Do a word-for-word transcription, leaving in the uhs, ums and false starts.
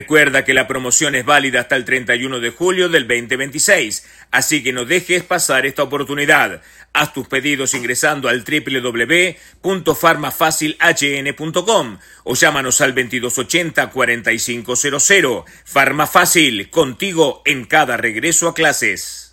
Recuerda que la promoción es válida hasta el treinta y uno de julio del veinte veintiséis, así que no dejes pasar esta oportunidad. Haz tus pedidos ingresando al doble u doble u doble u punto farmafacil h n punto com o llámanos al veintidós ochenta cuarenta y cinco cero cero. Farmafacil, contigo en cada regreso a clases.